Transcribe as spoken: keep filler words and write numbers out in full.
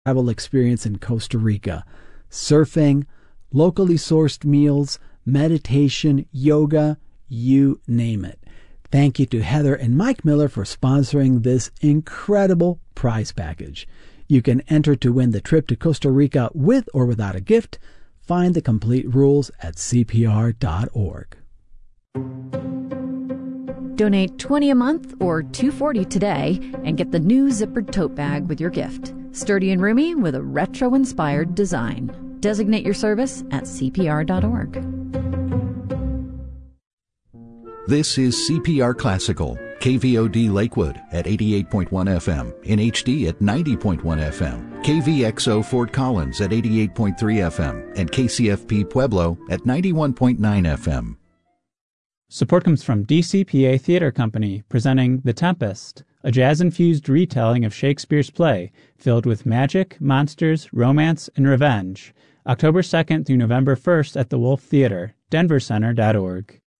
travel experience in Costa Rica. Surfing, locally sourced meals, meditation, yoga, you name it. Thank you to Heather and Mike Miller for sponsoring this incredible prize package. You can enter to win the trip to Costa Rica with or without a gift. Find the complete rules at C P R dot org. Donate twenty dollars a month or two dollars and forty cents today and get the new zippered tote bag with your gift. Sturdy and roomy with a retro-inspired design. Designate your service at C P R dot org. This is C P R Classical, K V O D Lakewood at eighty-eight point one F M, in H D at ninety point one F M, K V X O Fort Collins at eighty-eight point three F M, and K C F P Pueblo at ninety-one point nine F M. Support comes from D C P A Theater Company, presenting The Tempest, a jazz-infused retelling of Shakespeare's play filled with magic, monsters, romance, and revenge. October second through November first at the Wolf Theater, denver center dot org.